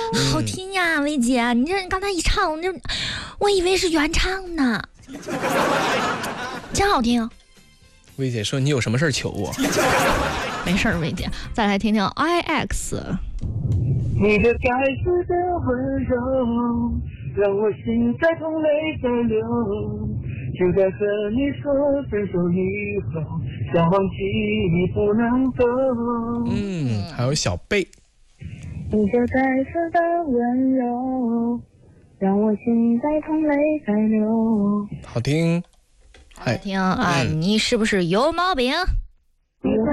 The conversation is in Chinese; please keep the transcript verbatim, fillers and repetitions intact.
好听呀，薇姐，你这刚才一唱，我这我以为是原唱呢，真好听。 薇姐说你有什么事求我？ 没事儿，薇姐，再来听听 I X。 你的该死的温柔，让我心在痛泪在流。就在和你说分手以后，想忘记你不能走。 嗯，还有小贝。 你这该死的温柔，让我心在痛泪在流。 好听。 好听啊！你是不是有毛病？